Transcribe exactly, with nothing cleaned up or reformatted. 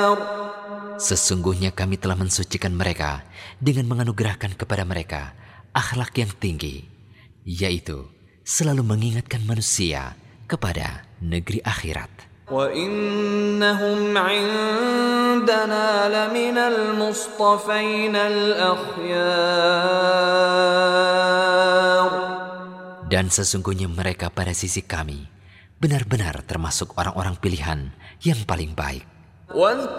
Sesungguhnya kami telah mensucikan mereka dengan menganugerahkan kepada mereka akhlak yang tinggi, yaitu selalu mengingatkan manusia kepada negeri akhirat. وَإِنَّهُمْ عِندَنَا لَمِنَ الْمُصْطَفَيْنَ الْأَخْيَارِ. Dan sesungguhnya mereka pada sisi kami benar-benar termasuk orang-orang pilihan yang paling baik. وَاذْكُرْ